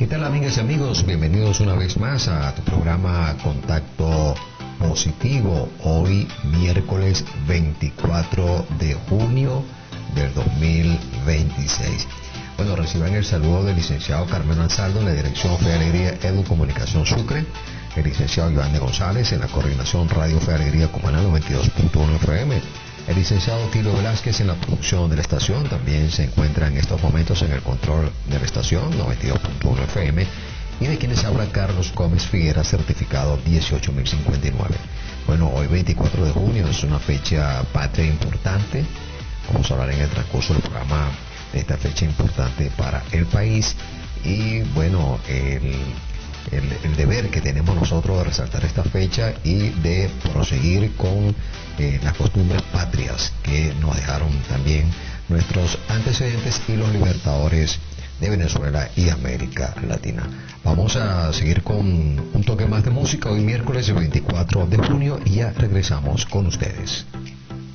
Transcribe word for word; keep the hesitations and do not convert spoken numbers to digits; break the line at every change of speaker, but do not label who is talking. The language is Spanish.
¿Qué tal, amigas y amigos? Bienvenidos una vez más a tu programa Contacto Positivo. Hoy miércoles veinticuatro de junio del dos mil veintiséis. Bueno, reciban el saludo del licenciado Carmelo Ansaldo en la dirección Fe Alegría Edu Comunicación Sucre, el licenciado Joanny González en la coordinación Radio Fe Alegría Cumaná noventa y dos punto uno F M, el licenciado Tilo Velázquez en la producción de la estación. También se encuentra en estos momentos en el control de la estación noventa y dos punto uno F M, y de quienes habla Carlos Gómez Figuera, certificado dieciocho mil cincuenta y nueve. Bueno, hoy veinticuatro de junio es una fecha patria importante. Vamos a hablar en el transcurso del programa de esta fecha importante para el país y bueno, el, el, el deber que tenemos nosotros de resaltar esta fecha y de proseguir con eh, las costumbres patrias que nos dejaron también nuestros antecedentes y los libertadores de Venezuela y América Latina. Vamos a seguir con un toque más de música hoy miércoles veinticuatro de junio y ya regresamos con ustedes.